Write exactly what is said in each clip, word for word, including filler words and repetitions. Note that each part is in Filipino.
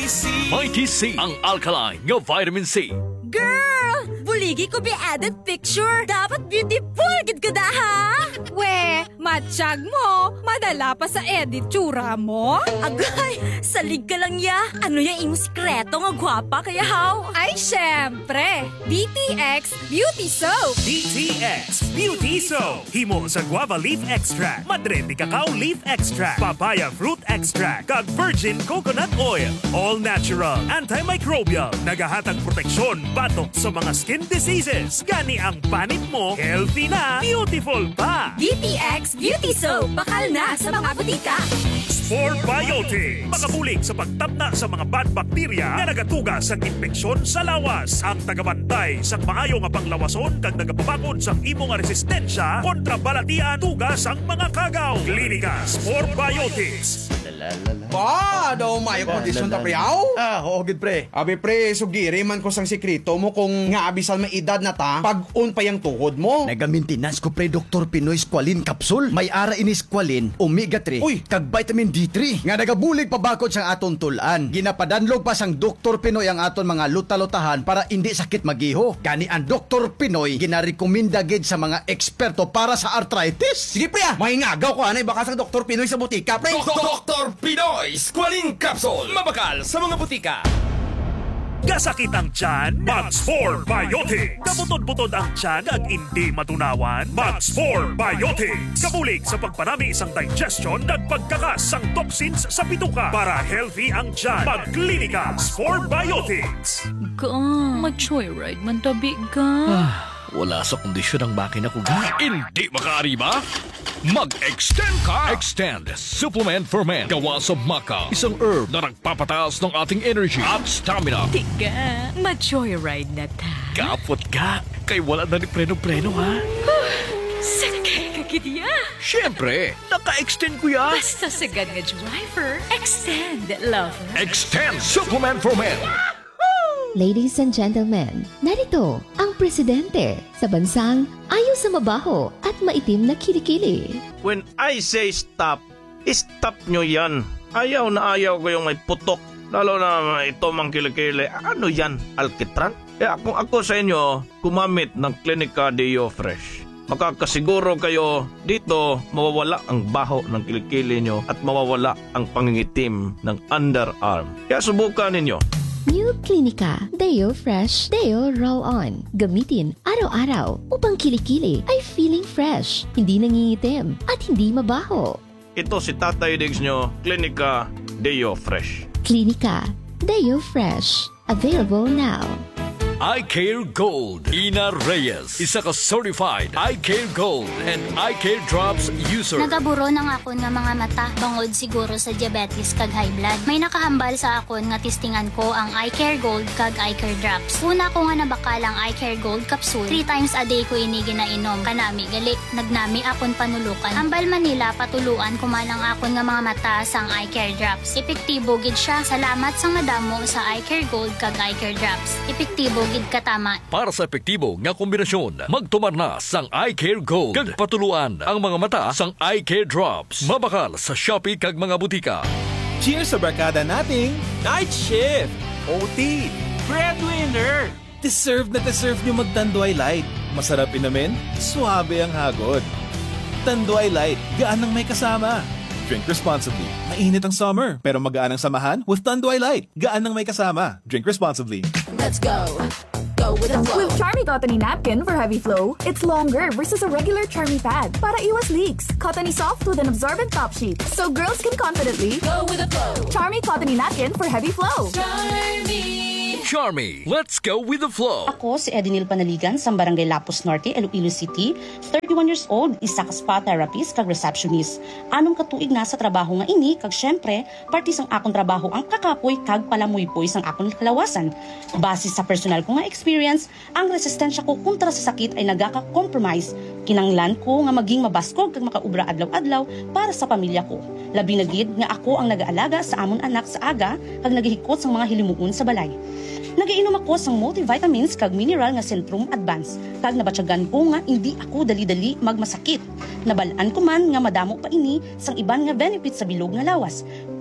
C. Mighty C, ang alkaline nga vitamin C. Girl! Buligi ko be added picture. Dapat beautiful gid ka da, ha? We, matsyag mo. Madala pa sa edit tsura mo. Agay, salig ka lang ya. Ano yung imong sikreto nga gwapa kaya how? Ay, syempre. D T X Beauty Soap. D T X Beauty Soap. Himo sa guava leaf extract, madre de cacao leaf extract, papaya fruit extract, kag virgin coconut oil. All natural, antimicrobial, nagahatag proteksyon batok sa mga skin diseases. Gani ang panit mo, healthy na, beautiful pa. D T X Beauty Soap. Bakal na sa mga butika. Sport Biotics. Makabulig sa pagtabna sa mga bad bacteria na nagatuga sa infeksyon sa lawas. Ang tagabantay sa maayo nga panglawason kag nagapabakod sa imong resistensya kontra balatian tugas ang mga kagaw. Klinika Sport Biotics. Ba, daw mayo kondisyon ta priyaw? Ah, oo gid pre. Abi pre, sugiri man ko sang sikreto mo kung nga abisal may edad na ta, pag-un pa yung tuhod mo. Nagamintinas ko pre Doktor Pinoy Squalene Capsule. May ara ini Squalene, omega three, Uy! kag vitamin D three. Nga nagabulig pa bakod sang aton tulan. Ginapadanlog pa sang Doktor Pinoy ang aton mga luta-lutahan para hindi sakit magiho. Gani ang Doktor Pinoy ginarekomenda gid sa mga eksperto para sa arthritis. Sige pre, ah, mahingagaw ko anay baka sang Doktor Pinoy sa butika pre. Doktor Pinoy Squalene Capsule. Mabakal sa mga butika. Gasakit ang tiyan, Max four Biotics. Kabutod-butod ang tiyan ag hindi matunawan, Max four Biotics. Kabulig sa pagpanami isang digestion at pagkakas sang toxins sa bituka para healthy ang tiyan. Magklinika four Biotics. Ka, ma-joyride man tabi ka. Wala sa kondisyon ang makina ko ga. Hindi makaari ba? Mag-extend ka! Extend Supplement for Men. Gawa sa maca. Isang herb na nagpapataas ng ating energy at stamina. Tiga, ma-joyride na ta. Kapot ka. Kay wala na ni preno-preno ha. Sakay ka kitiya. Siyempre, naka-extend ko ya. Basta sagad nga driver. Extend, lover. Extend Supplement for Men. Ladies and gentlemen, narito ang presidente sa bansang ayaw sa mabaho at maitim na kilikili. When I say stop, stop nyo yan. Ayaw na ayaw ko yung may putok. Lalo na ito mang kilikili. Ano yan? Alkitran? Kaya kung ako sa inyo, kumamit ng Clinica Deo Fresh. Makakasiguro kayo dito mawawala ang baho ng kilikili nyo at mawawala ang pangingitim ng underarm. Kaya subukan ninyo. New Clinica Deo Fresh Deo Roll-On. Gamitin araw-araw upang kilikili ay feeling fresh, hindi nangingitim at hindi mabaho. Ito si Tatay Diggs nyo, Clinica Deo Fresh. Clinica Deo Fresh. Available now. iCare Gold. Ina Reyes. Isa ka certified iCare Gold and iCare Drops user. Nagaburo na nga ako ng mga mata bangod siguro sa diabetes kag high blood. May nakahambal sa akon nga testingan ko ang iCare Gold kag iCare Drops. Una ko nga nabakalang iCare Gold capsule. Three times a day ko ini ginainom. Kanami gali. Nagnami akon panulukan. Hambal Manila patuluan kuman ang akon nga mga mata sang iCare Drops. Epektibo gid siya. Salamat sang madamo sa iCare Gold kag iCare Drops. Epektibo gid katama. Para sa epektibo nga kombinasyon, magtumar na sang iCare Gold. Kag patuluan ang mga mata sang iCare Drops. Mabakal sa Shopee kag mga butika. Cheers sa barkada nating Night Shift, O T, Breadwinner. Deserve na deserve nyo mag-Tanduay Light. Masarap inamin, suabe ang hagod. Tanduay Light, gaan ang may kasama. Drink responsibly. Mainit ang summer, pero magaan ang samahan with Tanduay Light. Gaan ang may kasama. Drink responsibly. Let's go. Go with the flow. With Charmy Cottony Napkin for heavy flow, it's longer versus a regular Charmy pad. Para iwas leaks. Cottony soft with an absorbent top sheet. So girls can confidently go with the flow. Charmy Cottony Napkin for heavy flow. Charmy! Charmy, let's go with the flow. Ako si Edinil Panaligan sa Barangay Lapus Norte, Iloilo City. thirty-one years old, isa ka spa therapist kag receptionist. Anong katuig na sa trabaho nga ini kag syempre, parte sang akong trabaho ang kakapoy kag palamuypoy sang akong kalawasan. Base sa personal ko nga experience, ang resistensya ko kontra sa sakit ay nagaka-compromise. Kinanglan ko nga maging mabaskog kag makaubra adlaw-adlaw para sa pamilya ko. Labi na gid nga ako ang nag-aalaga sa amon anak sa aga kag nagahikot sang mga hilimuon sa balay. Nagainom ako sang multivitamins kag mineral nga Centrum Advance kag nabatyagan ko nga hindi ako dali-dali magmasakit. Nabalaan ko man nga madamo pa ini sang iban nga benefits sa bilog nga lawas.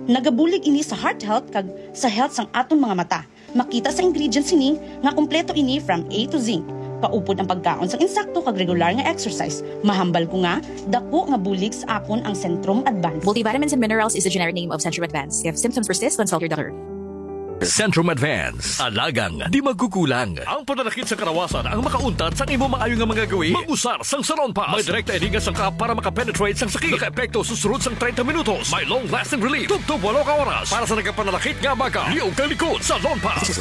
Nagabulig ini sa heart health kag sa health sang aton mga mata. Makita sa ingredients ini nga kumpleto ini from A to Z. Paupod ang pagkaon sang insakto kag regular nga exercise. Mahambal ko nga, dako nga bulig sa akon ang Centrum Advance. Multivitamins and Minerals is the generic name of Centrum Advance. If symptoms persist, consult your doctor. Centrum Advance. Alagang di magkukulang. Ang pananakit sa karawasan ang makauntad sa imo maayo nga mga gawin. Mag-usar sang Salon Pass. May direkta ediga sang kap para makapenetrate sang sakit. Naka-epekto susunod sang thirty minutos. May long-lasting relief. Tubtub walo ka oras. Para sa nagkapananakit nga baga. Liog kang likod. Salon Pass.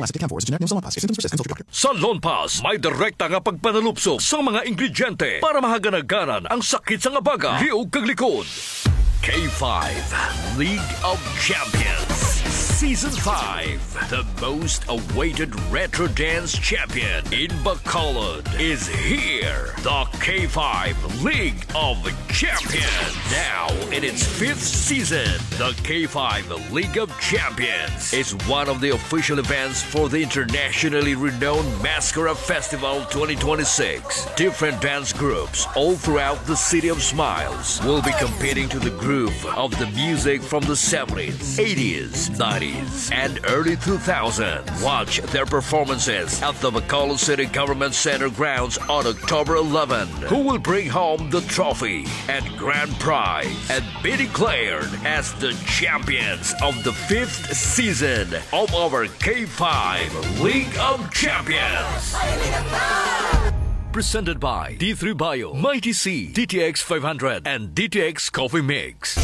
Salon Pass. May direkta nga pagpanalupsok sa mga ingrediente para mahaganaganan ang sakit sa nga baga. Liog kang likod. K five League of Champions Season five. The most awaited retro dance champion in Bacolod is here. The K five League of Champions. Now in its fifth season, the K five League of Champions is one of the official events for the internationally renowned Mascara Festival twenty twenty-six. Different dance groups all throughout the City of Smiles will be competing to the groove of the music from the seventies, eighties, nineties, and early two thousands. Watch their performances at the Bacolod City Government Center grounds on October eleventh. Who will bring home the trophy and grand prize and be declared as the champions of the fifth season of our K five League of Champions. Presented by D three Bio, Mighty C, D T X five hundred, and D T X Coffee Mix.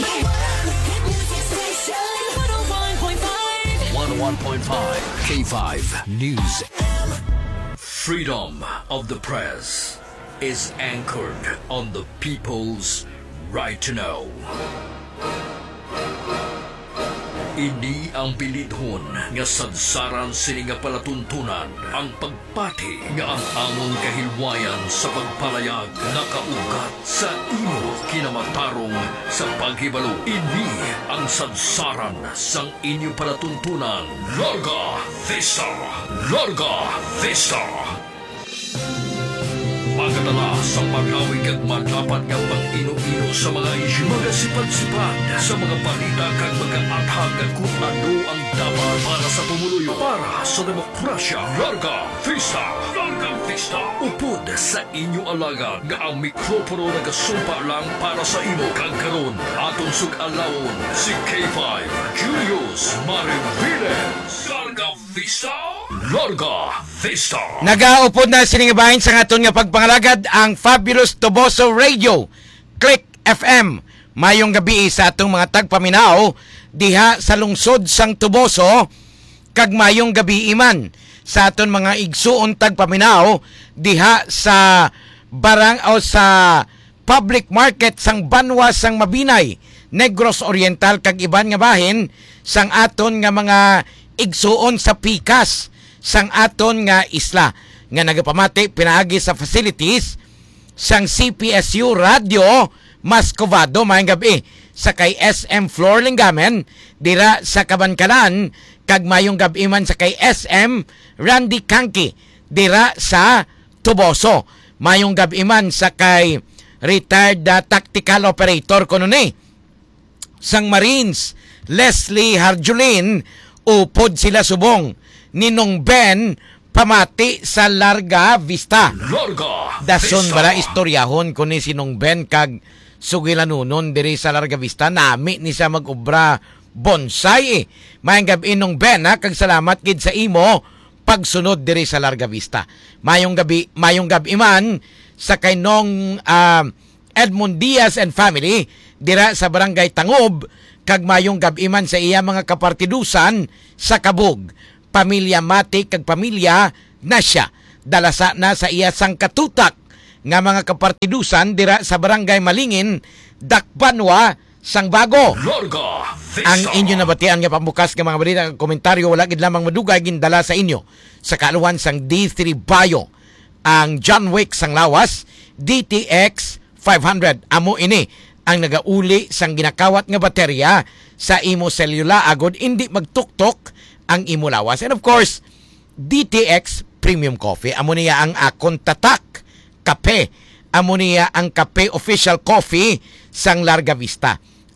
one oh one point five K five News. Freedom of the press is anchored on the people's right to know. Ini ang bilidhon nga sadsaran sini nga palatuntunan ang pagpati nga ang among kahilwayan sa pagpalayag nakaugat sa imo kinamatarong sa paghibalo. Ini ang sadsaran sang inyo palatuntunan. Larga Vista! Larga Vista! Magadala sa pag-awig at madapat nga pang-ino-ino sa mga isyu. Mga sipad-sipad sa mga balita kag mga athag kung ano ang dapat para sa pumuluyo. Para sa demokrasya. Larga Vista! Larga Vista! Upod sa inyo alaga nga ang mikropono nagasumpa lang para sa imo. Kag karon atong sug-alawon si K five Julius Mariviles. Larga Vista! Larga Vista! Nagaupod na siningabahin sa aton nga pagpangalagad ang Fabulous Toboso Radio, Click F M. Mayong gabi sa atong mga tagpaminaw diha sa lungsod sang Toboso, kag mayong gabi iman sa aton mga igsuon tagpaminaw diha sa barang o sa public market sang Banwa sang Mabinay, Negros Oriental, kag iban nga bahin sang aton nga mga igsuon sa Pikas sang aton nga isla nga nagapamati pinaagi sa facilities sang C P S U Radio Mascovado mayang gabi sa kay S M Floor Lingamen dira sa Kabankanan, kag mayong gabi man sa kay S M Randy Kanki dira sa Toboso. Mayong gabi man sa kay retired uh, tactical operator kuno ni sang Marines Leslie Harjulin. Upod sila subong Ninong Ben pamati sa Larga Vista. Larga Dason Vista. bara istoryahon ko ni sinong Ben kag sugilanunon diri sa Larga Vista. Nami ni sa mag-obra bonsai eh. Mayang gabi nung Ben ha, kag salamat gid sa imo pagsunod diri sa Larga Vista. Mayong gabi, mayong gabi man sa kay nong uh, Edmond Diaz and family dira sa Barangay Tangob, kag mayong gabi man sa iya mga kapartidusan sa Kabug. Pamilya Mati kag pamilya Nasya. Dalasa na sa iya sang katutak nga mga kapartidusan dira sa Barangay Malingin, Dakbanwa, sang Bago. Larga Vista. Ang inyo nabatian nga pambukas nga mga balita kag komentaryo wala gid lamang madugay gindala sa inyo sa kaluhan sang D three Bio, ang John Wick sang lawas, D T X five hundred. Amo ini ang nagauli sang ginakawat nga baterya sa imo selula agod hindi magtuktok ang imo lawas. And of course, D T X Premium Coffee. Amo niya ang akon tatak kape. Amo niya ang kape official coffee sang Larga Vista.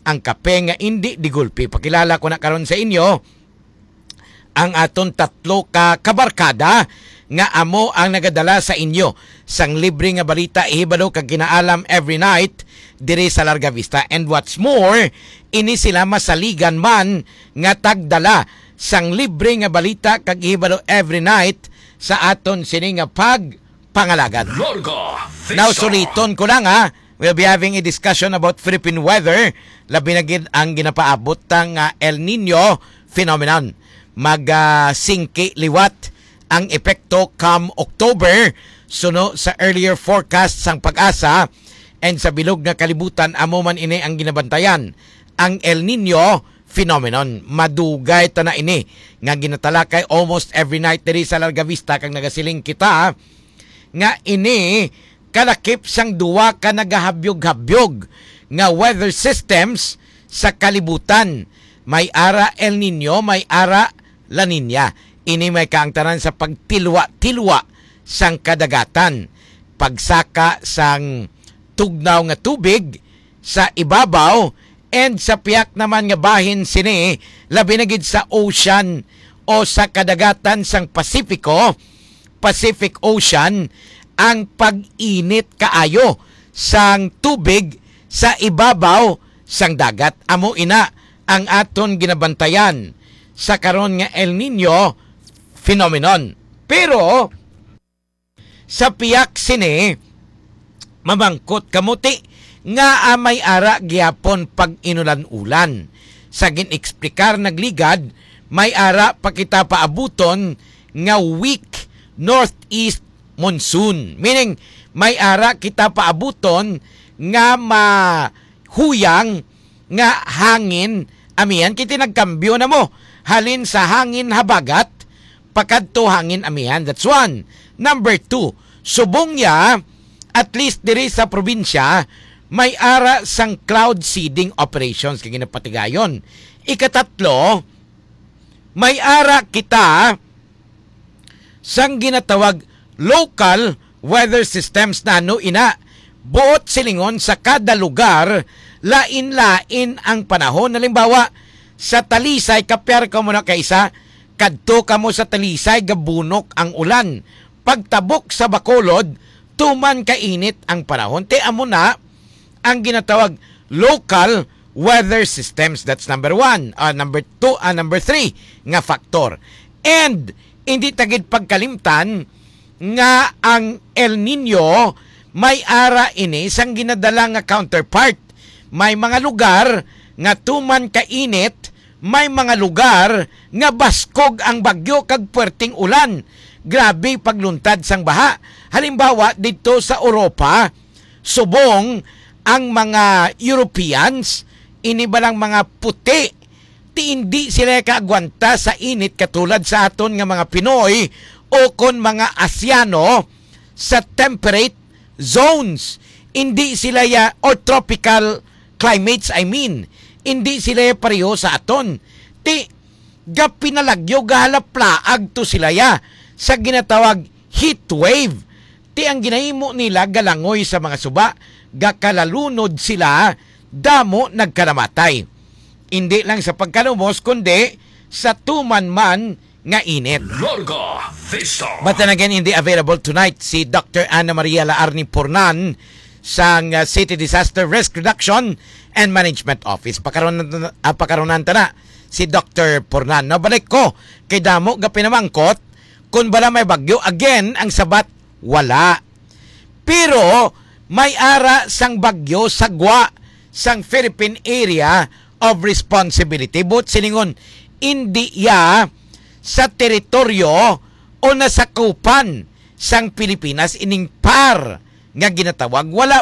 ang kape nga indi digulpi. Pakilala ko na karon sa inyo ang aton tatlo ka kabarkada nga amo ang nagadala sa inyo sang libre nga balita ihibalo kag kinaalam every night diri sa Larga Vista. And what's more, ini sila masaligan man nga tagdala sang libre nga balita kag ihibalo every night sa aton sini nga pagpangalagad. Now suliton ko lang ha, we'll be having a discussion about Philippine weather, labi na gid ang ginapaabot tang uh, El Nino phenomenon. Mag uh, singki liwat ang epekto come October suno sa earlier forecast sang Pag-asa, and sa bilog na kalibutan amo man ini ang ginabantayan ang El Nino phenomenon. Madugay ta na ini nga ginatalakay almost every night diri sa Larga Vista kag nagasiling kita nga ini kalakip sang duwa ka nagahabyog-habyog nga weather systems sa kalibutan. May ara El Nino, may ara La Nina. Ini may kaangtaran sa pagtilwa-tilwa sang kadagatan, pagsaka sang tugnaw nga tubig sa ibabaw, and sa piyak naman nga bahin sini labi na gid sa ocean o sa kadagatan sang Pasifiko, Pacific Ocean, ang pag-init kaayo sang tubig sa ibabaw sang dagat. Amo ina ang aton ginabantayan sa karon nga El Nino phenomenon. Pero sa piyak sini mamangkot kamuti nga may ara gyapon pag inulan-ulan. Sa gin-eksplikar nagligad, may ara pa kita paabuton nga weak northeast monsoon. Meaning may ara kita paabuton nga mahuyang nga hangin. Amihan kiti nagkambyo na mo halin sa hangin habagat pakadto hangin amihan. That's one. Number two, subong ya, at least diri sa probinsya, may ara sang cloud seeding operations kay ginapatigayon. Ikatatlo, may ara kita sang ginatawag local weather systems na no ina. Buot silingon sa kada lugar, lain-lain ang panahon. Halimbawa, sa Talisay, kapyar ka mo na kaisa, kadto ka mo sa Talisay, gabunok ang ulan. Pagtabok sa Bacolod, tuman kainit ang panahon. Te amo na ang ginatawag local weather systems. That's number one. Uh, number two, uh, number three nga factor. And hindi tagid pagkalimtan nga ang El Nino may ara ini sang ginadala nga counterpart. May mga lugar nga tuman kainit, may mga lugar nga baskog ang bagyo kag puwerteng ulan. Grabe pagluntad sang baha. Halimbawa dito sa Europa, subong ang mga Europeans, ini balang mga puti, ti hindi sila kaagwanta sa init katulad sa aton nga mga Pinoy o kon mga Asiano sa temperate zones. Hindi sila ya, or tropical climates I mean, hindi sila ya pareho sa aton. Ti gapinalagyo gahalaplaag to sila ya sa ginatawag heat wave. Ti ang ginahimo nila galangoy sa mga suba, gakalalunod sila, damo nagkaramatay. Hindi lang sa pagkalumos, kundi sa tuman-man nga init. But then again, hindi available tonight si Doctor Ana Maria Laarni Pornan sa uh, City Disaster Risk Reduction and Management Office. Pakaronan, uh, pakaronan ta na si Doctor Pornan. Nabalik ko kay damo ga pinamangkot kung bala may bagyo. Again, ang sabat, wala. Pero may ara sang bagyo sagwa sang Philippine Area of Responsibility. But siningon, hindi ya sa teritoryo o nasakupan sang Pilipinas ining par nga ginatawag. Wala